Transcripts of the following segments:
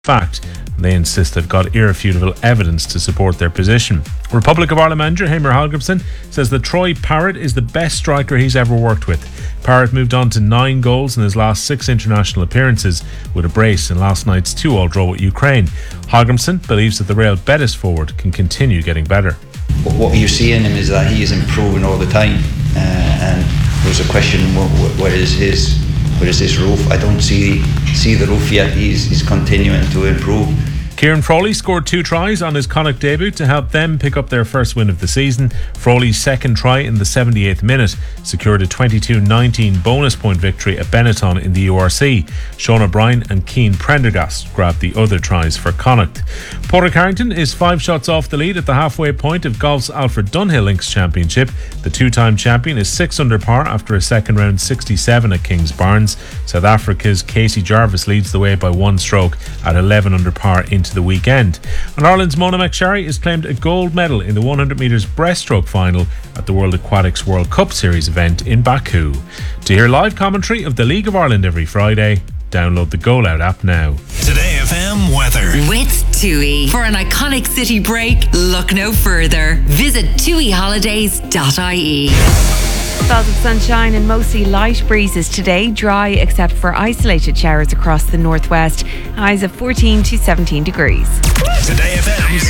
fact. They insist they've got irrefutable evidence to support their position. Republic of Ireland manager Heimir Hallgrímsson says that Troy Parrott is the best striker he's ever worked with. Parrott moved on to 9 goals in his last 6 international appearances, with a brace in last night's 2-2 draw with Ukraine. Hallgrímsson believes that the Real Betis forward can continue getting better. What you see in him is that he is improving all the time, and there's a question: what is his roof? I don't see the roof yet. He's continuing to improve. Kieran Frawley scored 2 tries on his Connacht debut to help them pick up their first win of the season. Frawley's second try in the 78th minute secured a 22-19 bonus point victory at Benetton in the URC. Sean O'Brien and Keane Prendergast grabbed the other tries for Connacht. Porter Carrington is 5 shots off the lead at the halfway point of golf's Alfred Dunhill Links Championship. The 2-time champion is 6 under par after a second round 67 at Kings Barnes. South Africa's Casey Jarvis leads the way by 1 stroke at 11 under par into the weekend. And Ireland's Mona McSharry has claimed a gold medal in the 100 metres breaststroke final at the World Aquatics World Cup Series event in Baku. To hear live commentary of the League of Ireland every Friday, download the Goal Out app now. Today FM weather. With TUI. For an iconic city break, look no further. Visit tuiholidays.ie. Spells of sunshine and mostly light breezes today. Dry except for isolated showers across the northwest. Highs of 14 to 17 degrees. Today FM's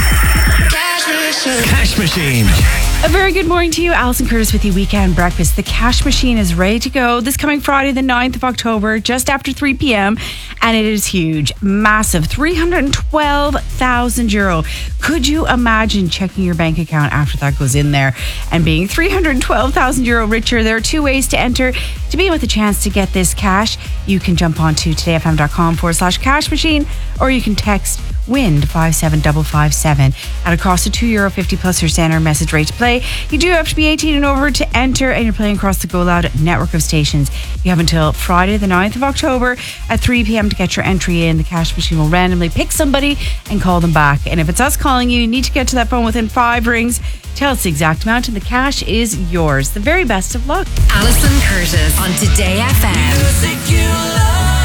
Cash Machine. A very good morning to you. Alison Curtis with your weekend breakfast. The cash machine is ready to go this coming Friday, the 9th of October, just after 3 p.m. And it is huge, massive, €312,000. Could you imagine checking your bank account after that goes in there and being €312,000 richer? There are 2 ways to enter to be with a chance to get this cash. You can jump on to todayfm.com/cash machine, or you can text WIND 57557 at a cost of €2.50 plus your standard message rate to play. You do have to be 18 and over to enter, and you're playing across the Go Loud network of stations. You have until Friday the 9th of October at 3 p.m. to get your entry in. The cash machine will randomly pick somebody and call them back. And if it's us calling you, you need to get to that phone within 5 rings. Tell us the exact amount and the cash is yours. The very best of luck. Alison Curtis on Today FM. Music you love.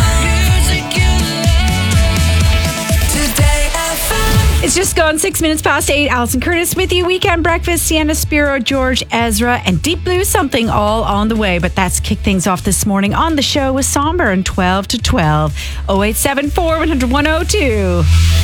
Today FM. It's just gone 6 minutes past 8. Alison Curtis with you. Weekend breakfast. Sienna Spiro, George Ezra, and Deep Blue Something all on the way. But that's kick things off this morning on the show with Somber and 12 to 12. 0874 100 102.